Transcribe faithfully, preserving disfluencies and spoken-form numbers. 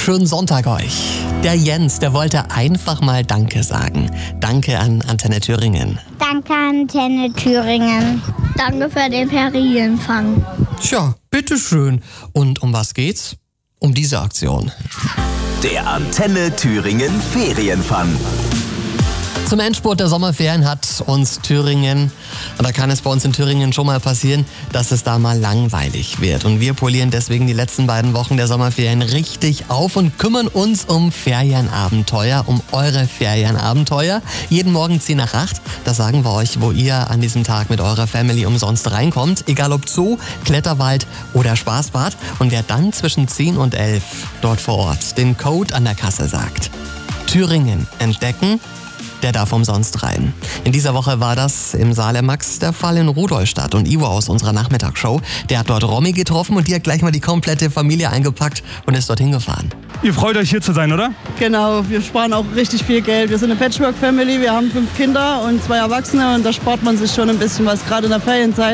Schönen Sonntag euch. Der Jens, der wollte einfach mal Danke sagen. Danke an Antenne Thüringen. Danke Antenne Thüringen. Danke für den Ferienfang. Tja, bitteschön. Und um was geht's? Um diese Aktion. Der Antenne Thüringen Ferienfang. Zum Endspurt der Sommerferien hat uns Thüringen, oder kann es bei uns in Thüringen schon mal passieren, dass es da mal langweilig wird. Und wir polieren deswegen die letzten beiden Wochen der Sommerferien richtig auf und kümmern uns um Ferienabenteuer, um eure Ferienabenteuer. Jeden Morgen zehn nach acht, da sagen wir euch, wo ihr an diesem Tag mit eurer Family umsonst reinkommt. Egal ob Zoo, Kletterwald oder Spaßbad. Und wer dann zwischen zehn und elf dort vor Ort den Code an der Kasse sagt, Thüringen entdecken, der darf umsonst rein. In dieser Woche war das im Saale Max der Fall in Rudolstadt. Und Ivo aus unserer Nachmittagsshow, der hat dort Romy getroffen und die hat gleich mal die komplette Familie eingepackt und ist dorthin gefahren. Ihr freut euch hier zu sein, oder? Genau, wir sparen auch richtig viel Geld. Wir sind eine Patchwork-Family, wir haben fünf Kinder und zwei Erwachsene und da spart man sich schon ein bisschen was, gerade in der Ferienzeit.